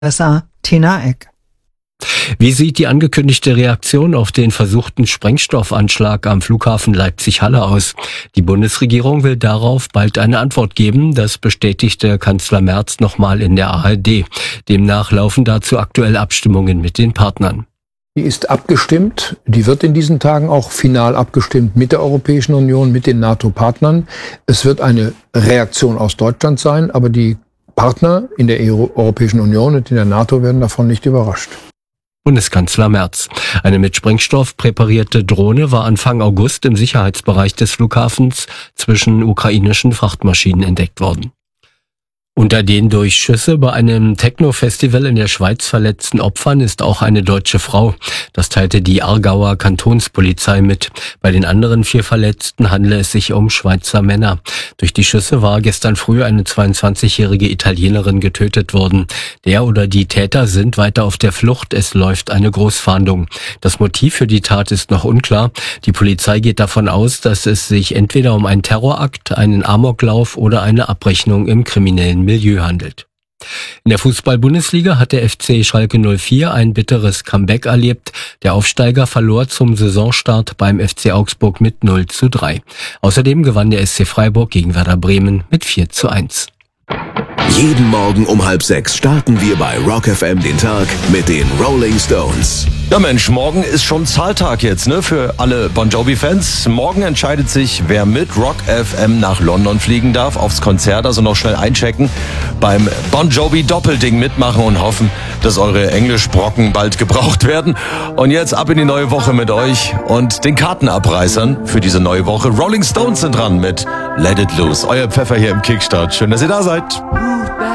USA Tina Eck. Wie sieht die angekündigte Reaktion auf den versuchten Sprengstoffanschlag am Flughafen Leipzig-Halle aus? Die Bundesregierung will darauf bald eine Antwort geben. Das bestätigte Kanzler Merz nochmal in der ARD. Demnach laufen dazu aktuell Abstimmungen mit den Partnern. Die ist abgestimmt. Die wird in diesen Tagen auch final abgestimmt mit der Europäischen Union, mit den NATO-Partnern. Es wird eine Reaktion aus Deutschland sein, aber die Partner in der Europäischen Union und in der NATO werden davon nicht überrascht. Bundeskanzler Merz. Eine mit Sprengstoff präparierte Drohne war Anfang August im Sicherheitsbereich des Flughafens zwischen ukrainischen Frachtmaschinen entdeckt worden. Unter den durch Schüsse bei einem Techno-Festival in der Schweiz verletzten Opfern ist auch eine deutsche Frau. Das teilte die Aargauer Kantonspolizei mit. Bei den anderen 4 Verletzten handele es sich um Schweizer Männer. Durch die Schüsse war gestern früh eine 22-jährige Italienerin getötet worden. Der oder die Täter sind weiter auf der Flucht. Es läuft eine Großfahndung. Das Motiv für die Tat ist noch unklar. Die Polizei geht davon aus, dass es sich entweder um einen Terrorakt, einen Amoklauf oder eine Abrechnung im kriminellen Milieu handelt. In der Fußball-Bundesliga hat der FC Schalke 04 ein bitteres Comeback erlebt. Der Aufsteiger verlor zum Saisonstart beim FC Augsburg mit 0:3. Außerdem gewann der SC Freiburg gegen Werder Bremen mit 4:1. Jeden Morgen um 5:30 starten wir bei Rock FM den Tag mit den Rolling Stones. Ja Mensch, morgen ist schon Zahltag jetzt, ne, für alle Bon Jovi-Fans. Morgen entscheidet sich, wer mit Rock FM nach London fliegen darf, aufs Konzert, also noch schnell einchecken, beim Bon Jovi Doppelding mitmachen und hoffen, dass eure Englischbrocken bald gebraucht werden. Und jetzt ab in die neue Woche mit euch und den Kartenabreißern für diese neue Woche. Rolling Stones sind dran mit Let It Loose. Euer Pfeffer hier im Kickstart. Schön, dass ihr da seid.